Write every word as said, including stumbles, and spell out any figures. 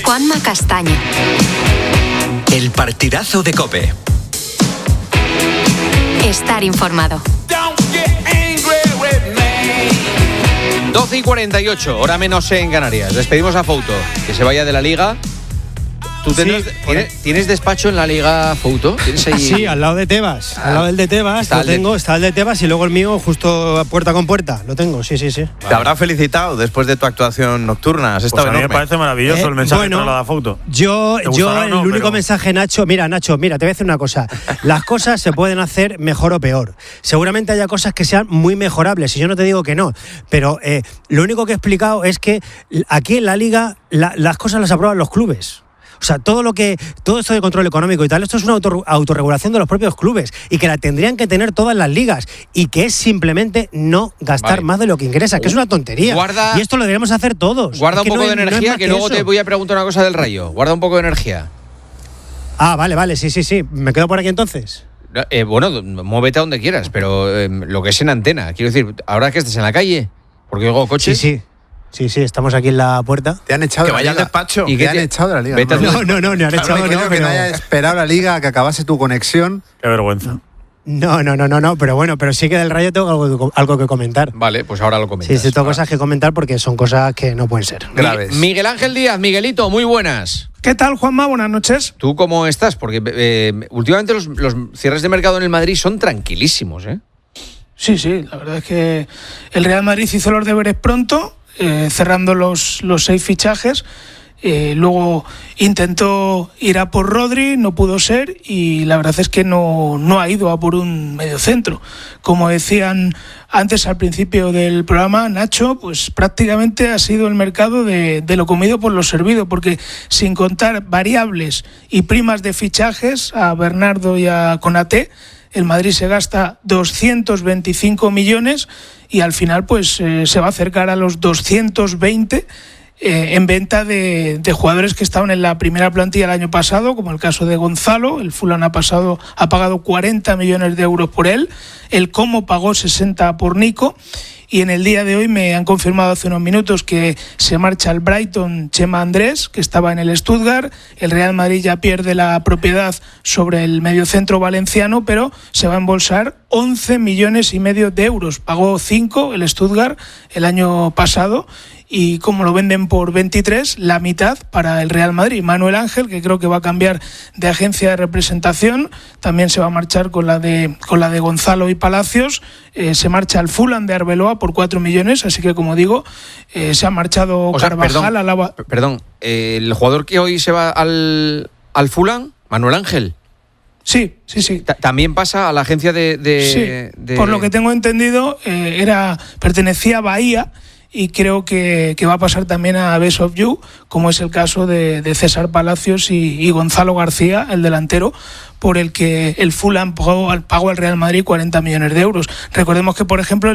Juanma Castaño. El partidazo de COPE. Estar informado. doce y cuarenta y ocho, hora menos en Canarias. Despedimos a Fouto, que se vaya de la Liga. ¿Tú tendrás, sí, ¿tienes, ¿Tienes despacho en la Liga, Fouto? ¿Tienes ahí? Sí, al lado de Tebas. Ah, al lado del de Tebas lo tengo, de... está el de Tebas y luego el mío justo puerta con puerta. Lo tengo, sí, sí, sí. Vale. Te habrá felicitado después de tu actuación nocturna. Has estado pues a mí enorme. me parece maravilloso eh, el mensaje bueno, que nos da Fouto. Yo, yo el no, único pero... mensaje, Nacho, mira, Nacho, mira, te voy a decir una cosa. Las cosas se pueden hacer mejor o peor. Seguramente haya cosas que sean muy mejorables, y yo no te digo que no. Pero eh, lo único que he explicado es que aquí en la Liga la, las cosas las aprueban los clubes. O sea, todo lo que todo esto de control económico y tal, esto es una auto, autorregulación de los propios clubes y que la tendrían que tener todas las ligas y que es simplemente no gastar vale. más de lo que ingresa, que es una tontería. Guarda, y esto lo deberíamos hacer todos. Guarda es un poco no de es, energía, no que, que luego eso. te voy a preguntar una cosa del Rayo. Guarda un poco de energía. Ah, vale, vale, sí, sí, sí. ¿Me quedo por aquí entonces? Eh, bueno, muévete a donde quieras, pero eh, lo que es en antena. Quiero decir, ahora que estés en la calle, porque luego coches... Sí, sí. Sí, sí, estamos aquí en la puerta. Te han echado que de vaya la liga. al despacho. ¿Y qué te han echado de la liga? Vete no, no, no, no, han echado, no, no, que pero... no haya esperado la liga, que acabase tu conexión. Qué vergüenza. No, no, no, no, no, pero bueno, pero sí que del Rayo tengo algo, algo que comentar. Vale, pues ahora lo comentas. Sí, sí, tengo cosas que comentar porque son cosas que no pueden ser. Graves. Miguel Ángel Díaz, Miguelito, muy buenas. ¿Qué tal, Juanma? Buenas noches. ¿Tú cómo estás? Porque eh, últimamente los, los cierres de mercado en el Madrid son tranquilísimos, ¿eh? Sí, sí, la verdad es que el Real Madrid hizo los deberes pronto, eh, cerrando los, los seis fichajes. Eh, luego intentó ir a por Rodri, no pudo ser, y la verdad es que no, no ha ido a por un mediocentro. Como decían antes al principio del programa, Nacho, pues prácticamente ha sido el mercado de, de lo comido por lo servido, porque sin contar variables y primas de fichajes a Bernardo y a Konaté, el Madrid se gasta doscientos veinticinco millones y al final pues eh, se va a acercar a los doscientos veinte Eh, en venta de, de jugadores que estaban en la primera plantilla el año pasado, como el caso de Gonzalo. El Fulham ha, pasado, ha pagado cuarenta millones de euros por él, el Como pagó sesenta por Nico, y en el día de hoy me han confirmado hace unos minutos que se marcha el Brighton Chema Andrés, que estaba en el Stuttgart. El Real Madrid ya pierde la propiedad sobre el mediocentro valenciano, pero se va a embolsar once millones y medio de euros. Pagó cinco el Stuttgart el año pasado, y como lo venden por veintitrés, la mitad para el Real Madrid. Manuel Ángel, que creo que va a cambiar de agencia de representación, también se va a marchar con la de con la de Gonzalo y Palacios. Eh, se marcha al Fulham de Arbeloa por cuatro millones, así que como digo, eh, se ha marchado o sea, Carvajal perdón, a la... Perdón, eh, el jugador que hoy se va al, al Fulham, Manuel Ángel. Sí, sí, sí. T- También pasa a la agencia de... de, sí. de... Por lo que tengo entendido, eh, era pertenecía a Bahía, y creo que, que va a pasar también a Best of You, como es el caso de, de César Palacios y, y Gonzalo García, el delantero, por el que el Fulham pagó, pagó al Real Madrid cuarenta millones de euros. Recordemos que, por ejemplo,